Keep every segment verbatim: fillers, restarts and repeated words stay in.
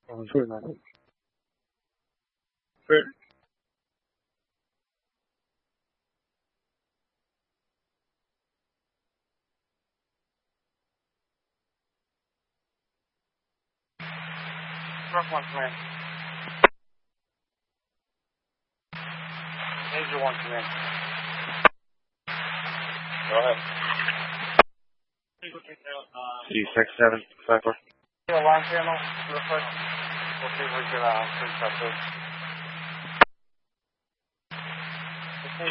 哦，是的。对。Truck one command. Major one command. Go ahead. C six seven five four. Alarm panel, real quick. We'll see if we can uh, fix that too. Okay.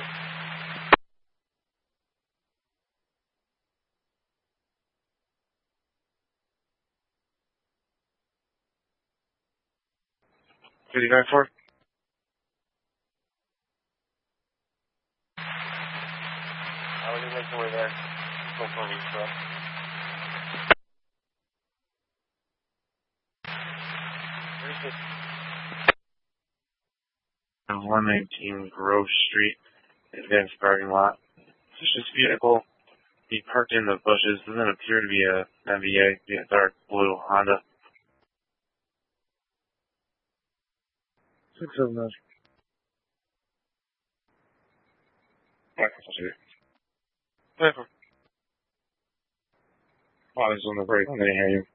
fifty-nine four. I already make the way there. Go for me, so. one nineteen Grove Street, advanced parking lot. Suspicious vehicle. He parked in the bushes. Doesn't appear to be a M V A. Be a dark blue Honda. Six seven nine. Wow, he's on the break. I didn't hear you.